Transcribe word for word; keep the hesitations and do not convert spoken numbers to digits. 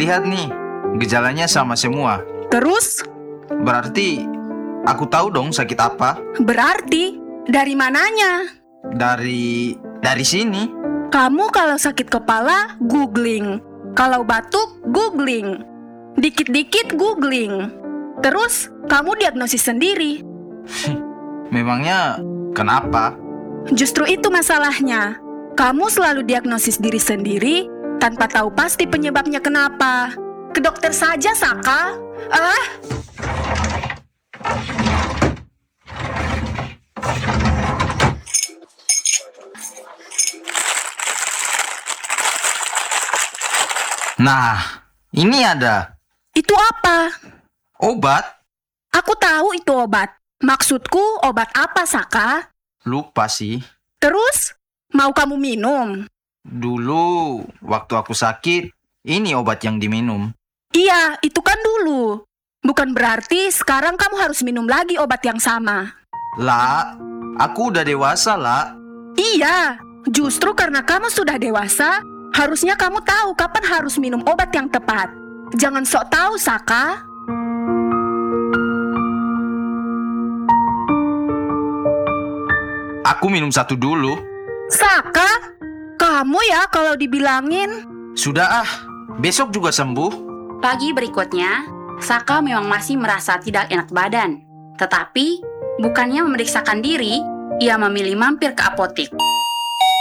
Lihat nih, gejalanya sama semua. Terus, Berarti aku tahu dong sakit apa. berarti dari mananya? Dari dari sini. Kamu kalau sakit kepala, googling. Kalau batuk, googling. Dikit-dikit googling. Terus, kamu diagnosis sendiri. Memangnya kenapa? Justru itu masalahnya. Kamu selalu diagnosis diri sendiri tanpa tahu pasti penyebabnya kenapa. Ke dokter saja, Saka. Ah, Nah, ini ada itu apa? obat. Aku tahu itu obat. Maksudku obat apa, Saka? Lupa sih. Terus, mau kamu minum? Dulu waktu aku sakit, ini obat yang diminum. Iya, itu kan dulu. Bukan berarti sekarang kamu harus minum lagi obat yang sama. Lah, aku udah dewasa lah. Iya, justru karena kamu sudah dewasa, harusnya kamu tahu kapan harus minum obat yang tepat. Jangan sok tahu, Saka. Aku minum satu dulu. Saka, kamu ya kalau dibilangin. Sudah ah, besok juga sembuh. Pagi berikutnya, Saka memang masih merasa tidak enak badan. Tetapi, bukannya memeriksakan diri, ia memilih mampir ke apotik.